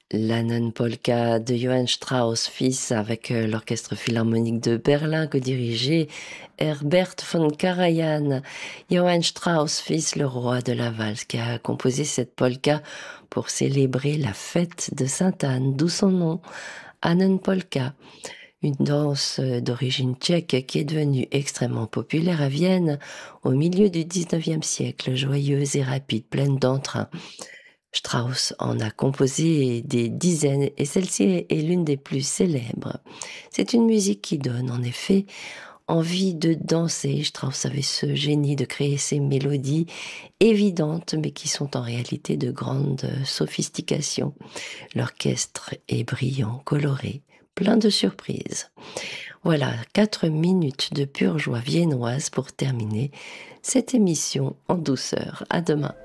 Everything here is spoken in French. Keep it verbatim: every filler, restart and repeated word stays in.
L'Annen Polka de Johann Strauss fils avec euh, l'Orchestre Philharmonique de Berlin que dirigeait Herbert von Karajan. Johann Strauss fils, le roi de la valse, qui a composé cette polka pour célébrer la fête de Sainte-Anne, d'où son nom, Annen Polka. Une danse euh, d'origine tchèque qui est devenue extrêmement populaire à Vienne au milieu du dix-neuvième siècle, joyeuse et rapide, pleine d'entrain. Strauss en a composé des dizaines et celle-ci est l'une des plus célèbres. C'est une musique qui donne en effet envie de danser. Strauss avait ce génie de créer ces mélodies évidentes mais qui sont en réalité de grande sophistication. L'orchestre est brillant, coloré, plein de surprises. Voilà, quatre minutes de pure joie viennoise pour terminer cette émission en douceur. À demain.